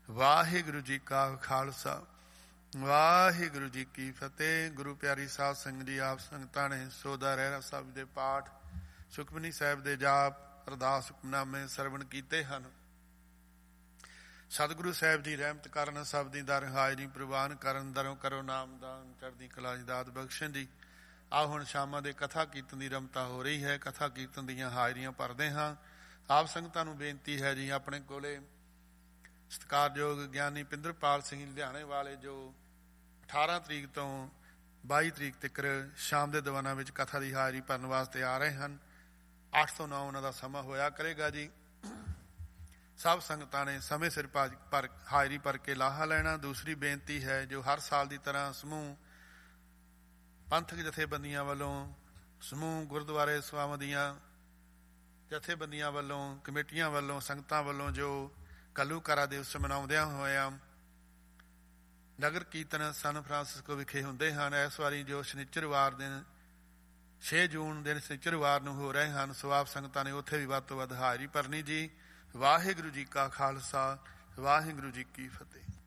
ਵਾਹਿਗੁਰੂ ਜੀ ਕਾ ਖਾਲਸਾ ਵਾਹਿਗੁਰੂ ਜੀ ਕੀ ਫਤਿਹ। ਗੁਰੂ ਪਿਆਰੀ ਸਾਧ ਸੰਗਤ ਜੀ, ਆਪ ਸੰਗਤਾਂ ਨੇ ਸੋਦਾ ਰਹਿਰਾ ਸਾਹਿਬ ਦੇ ਪਾਠ, ਸੁਖਮਨੀ ਸਾਹਿਬ ਦੇ ਜਾਪ, ਅਰਦਾਸ, ਹੁਕਮਨਾਮੇ ਸਰਵਣ ਕੀਤੇ ਹਨ। ਸਤਿਗੁਰੂ ਸਾਹਿਬ ਦੀ ਰਹਿਮਤ ਕਰਨ, ਸਭ ਦੀ ਦਰ ਹਾਜ਼ਰੀ ਪ੍ਰਵਾਨ ਕਰਨ, ਦਰੋਂ ਕਰੋ ਨਾਮਦਾਨ, ਚੜ੍ਹਦੀ ਕਲਾ ਦੀ ਦਾਤ ਬਖਸ਼ਣ ਦੀ। ਆਹ ਹੁਣ ਸ਼ਾਮਾਂ ਦੇ ਕਥਾ ਕੀਰਤਨ ਦੀ ਰਮਤਾ ਹੋ ਰਹੀ ਹੈ। ਕਥਾ ਕੀਰਤਨ ਦੀਆਂ ਹਾਜ਼ਰੀਆਂ ਭਰਦੇ ਹਾਂ। ਆਪ ਸੰਗਤਾਂ ਨੂੰ ਬੇਨਤੀ ਹੈ ਜੀ, ਆਪਣੇ ਕੋਲੇ ਸਤਿਕਾਰਯੋਗ ਗਿਆਨੀ ਪਿੰਦਰਪਾਲ ਸਿੰਘ ਲੁਧਿਆਣੇ ਵਾਲੇ, ਜੋ 18 ਤਰੀਕ ਤੋਂ 22 ਤਰੀਕ ਤੱਕ ਸ਼ਾਮ ਦੇ ਦੀਵਾਨਾਂ ਵਿੱਚ ਕਥਾ ਦੀ ਹਾਜ਼ਰੀ ਭਰਨ ਵਾਸਤੇ ਆ ਰਹੇ ਹਨ। 8 ਤੋਂ 9 ਉਹਨਾਂ ਦਾ ਸਮਾਂ ਹੋਇਆ ਕਰੇਗਾ ਜੀ। ਸਭ ਸੰਗਤਾਂ ਨੇ ਸਮੇਂ ਸਿਰ ਹਾਜ਼ਰੀ ਭਰ ਕੇ ਲਾਹਾ ਲੈਣਾ। ਦੂਸਰੀ ਬੇਨਤੀ ਹੈ, ਜੋ ਹਰ ਸਾਲ ਦੀ ਤਰ੍ਹਾਂ ਸਮੂਹ ਪੰਥਕ ਜਥੇਬੰਦੀਆਂ ਵੱਲੋਂ, ਸਮੂਹ ਗੁਰਦੁਆਰੇ ਸਭਾਵਾਂ ਦੀਆਂ ਜਥੇਬੰਦੀਆਂ ਵੱਲੋਂ, ਕਮੇਟੀਆਂ ਵੱਲੋਂ, ਸੰਗਤਾਂ ਵੱਲੋਂ ਜੋ ਘੱਲੂਘਾਰਾ ਦਿਵਸ ਮਨਾਉਂਦਿਆਂ ਹੋਇਆਂ ਨਗਰ ਕੀਰਤਨ ਸਨ ਫਰਾਂਸਿਸਕੋ ਵਿਖੇ ਹੁੰਦੇ ਹਨ। ਇਸ ਵਾਰੀ ਜੋ ਸ਼ਨੀਚਰਵਾਰ ਦਿਨ 6 ਜੂਨ ਦਿਨ ਸ਼ਨੀਚਰਵਾਰ ਨੂੰ ਹੋ ਰਹੇ ਹਨ, ਸੋ ਆਪ ਸੰਗਤਾਂ ਨੇ ਉੱਥੇ ਵੀ ਵੱਧ ਤੋਂ ਵੱਧ ਹਾਜ਼ਰੀ ਭਰਨੀ ਜੀ। ਵਾਹਿਗੁਰੂ ਜੀ ਕਾ ਖਾਲਸਾ, ਵਾਹਿਗੁਰੂ ਜੀ ਕੀ ਫਤਿਹ।